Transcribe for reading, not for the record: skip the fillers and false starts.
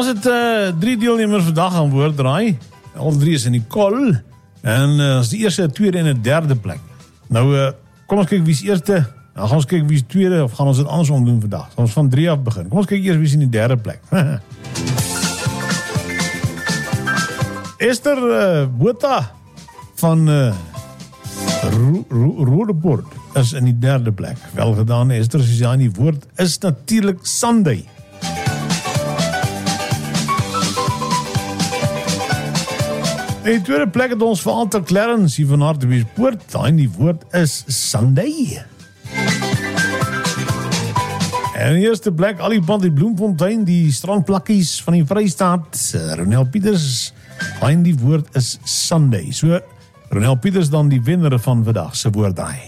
Ons het 3 deelnemers vandag aan woord draai. Al 3 is in die kol. En ons die eerste, tweede en 'n derde plek. Nou, kom ons kyk wie is eerste. Dan gaan ons kyk wie is tweede, of gaan ons dit andersom doen vandag? Gaan ons van 3 af begin. Kom ons kyk eers wie is in die derde plek. Esther Botha van Roodepoort is in die derde plek. Wel gedaan, Esther, soos jy aan die woord is natuurlik Sunday. In die tweede plek het ons vir Alta Clarence hier van Hartbeespoort. Daai in die woord is Sunday. En in die eerste plek, Alipad die Bloemfontein, die strandplakkies van die Vrystaat, Ronel Pieters. Daai in die woord is Sunday. So, Ronel Pieters dan die wenner van vandag se woorddraai.